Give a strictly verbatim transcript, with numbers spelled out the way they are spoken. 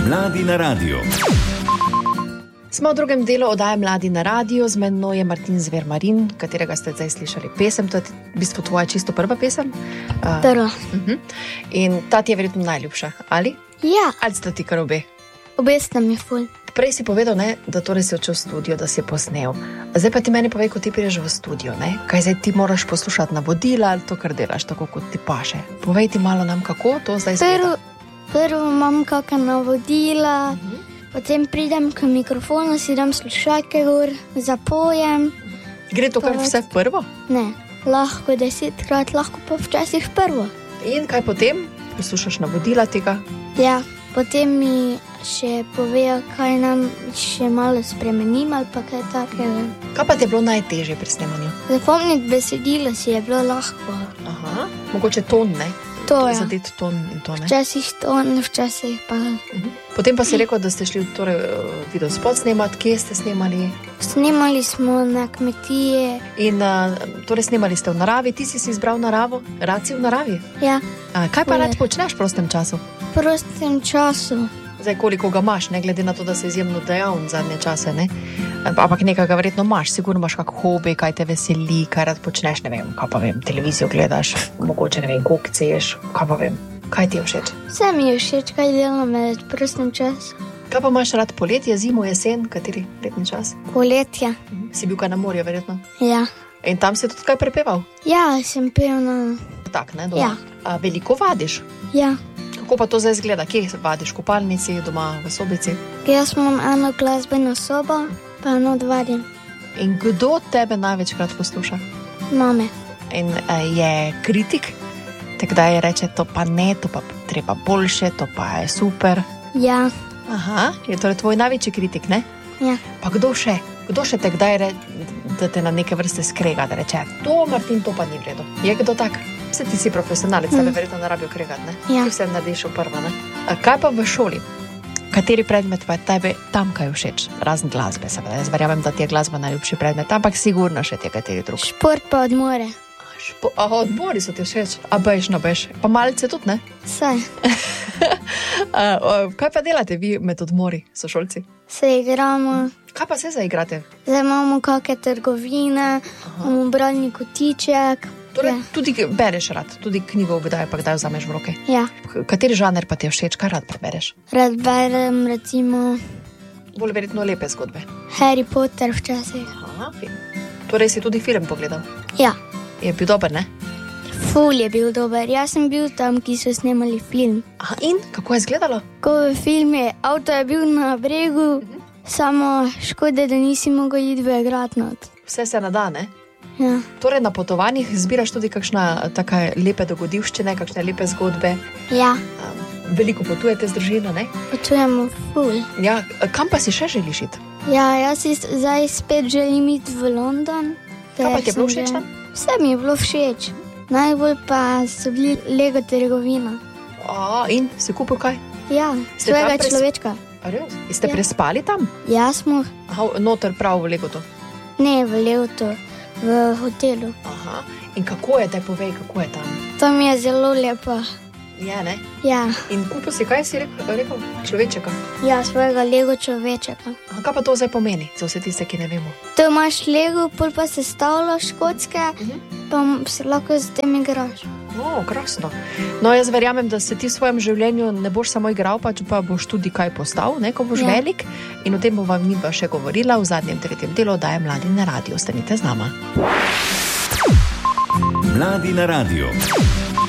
Mladi na radio. Smo v drugem delu oddaje Mladi na radio, z menoj je Martin Zver-Marin, katerega ste zdaj slišali pesem. To je v bistvu tvoja čisto prva pesem. Prva. Uh, uh-huh. In ta ti je verjetno najljubša, ali? Ja. Ali sta ti kar obe? Obe sta mi ful. Prej si povedal, ne, da torej si odšel v studio, da si posnel. Zdaj pa ti meni povej, ko ti prideš v studio, ne? Kaj zdaj ti moraš poslušati navodila ali to, kar delaš, tako kot ti paše. Povej ti malo nam, kako to zdaj izgleda. Prvo imam kakšna navodila, uh-huh. Potem pridem k mikrofonu, si dam slušalke gor, zapojem. Gre to kar vse v prvo? Ne, lahko desetkrat, lahko pa včasih v prvo. In kaj potem? Poslušaš navodila tega? Ja, potem mi še povejo, kaj nam še malo spremenim ali pa kaj takega. Kaj pa ti je bilo najtežje pri snemanju? Zapomniti besedilo si je bilo lahko. Aha, mogoče ton, ne? To je. Zadeti ton in to, ne? Včasih ton, včasih pa. Uh-huh. Potem pa si rekel, da ste šli torej, video spot snemati. Kje ste snemali? Snemali smo na kmetije. In uh, torej snemali ste v naravi. Ti si si izbral naravo? Rad si v naravi? Ja. A, kaj pa rad počneš v prostem času? V prostem času. Zdaj, koliko ga imaš, ne glede na to, da si izjemno dejavn zadnje čase, ne? Ampak nekaj ga verjetno imaš, sigurno imaš kak hobi, kaj te veseli, kaj rad počneš, ne vem, kaj pa vem, televizijo gledaš, mogoče ne vem, koliko ceješ, kaj pa vem, kaj ti je všeč? Vse mi je všeč, kaj delam med prostem času. Kaj pa imaš rad poletje, zimo, jesen, kateri letni čas? Poletje. Si bil kaj na morju, verjetno? Ja. In tam si tudi kaj prepeval? Ja, sem pel na... Tak, ne, doma? Ja. A veliko vadiš? Ja. Kako pa to zdaj izgleda? Kje vadiš? V kopalnici, doma, v sobici? Jaz imam eno glasbeno sobo, pa eno vadim. In kdo tebe največkrat posluša? Mame. In a, je kritik? Te kdaj reče, to pa ne, to pa treba boljše, to pa je super? Ja. Aha, je torej tvoj največji kritik, ne? Ja. Pa kdo še? Kdo še te kdaj re, da te na neke vrste skrega, da reče, to Martin, to pa ni v redu? Je kdo tak? Vse ti si profesionalec, mm. tebe verjetno ne rabijo kregati, ne? Ja. Ti vse narediš v prva, ne? A kaj pa v šoli? Kateri predmet pa je tebe tam kaj všeč? Razen glasbe, seveda. Jaz verjamem, da ti je glasba najljubši predmet, ampak sigurno še ti je kateri drug. Šport pa odmore. Špo, a odmori so ti všeč? A bejš na bejš? Pa malce tudi, ne? Saj. a, a, kaj pa delate vi med odmori, sošolci? Se igramo. Kaj pa se zaigrate? Zdaj imamo kakšne trgovine, imamo bralni kotiček. Torej, ja. Tudi bereš rad, tudi knjigo kdaj pa kdaj vzameš v roke. Ja. Kateri žanr pa ti je všeč, kaj rad prebereš? Rad berem, recimo... Bolj verjetno lepe zgodbe. Harry Potter včasih. Aha, torej si tudi film pogledal? Ja. Je bil dober, ne? Ful je bil dober. Jaz sem bil tam, ki so snemali film. Aha, in kako je izgledalo? Ko v filmu avto je bil na bregu, uh-huh. Samo škode, da nisi mogel iti v igratnot. Vse se nada, ne? Ja. Torej na potovanjih zbiraš tudi kakšna taka lepe dogodivščine, kakšne lepe zgodbe. Ja. Um, veliko potujete z družino, ne? Potujemo ful. Ja, kam pa si še želiš iti? Ja, jaz si zdaj spet želim iti v London. Kaj pa ti je bilo všeč tam? Vse mi je bilo všeč. Najbolj pa so bili Lego trgovina. A, in si kupil kaj? Ja, Ste svojega pres... človečka. A res? Ste Ja. prespali tam? Ja, smo. Aha, noter prav v Legotu. Ne, v Legotu, v hotelu. Aha, in kako je, te povej, kako je tam? To mi je zelo lepo. Je, ne? Ja. In kupil si, kaj si rekel, rekel? Človečeka? Ja, svojega Lego človečeka. Aha, kaj pa to zdaj pomeni, za vse tiste, ki ne vemo? To imaš Lego, pol pa se stavljaš kocke, Uh-huh. pa se lahko z tem igraš. O, krasno. No, jaz verjamem, da se ti v svojem življenju ne boš samo igral, pač pa boš tudi kaj postal, ne, ko boš Ja. velik. In o tem bova midva še govorila v zadnjem tretjem delu oddaje Mladi na radio. Ostanite z nama. Mladi na radio.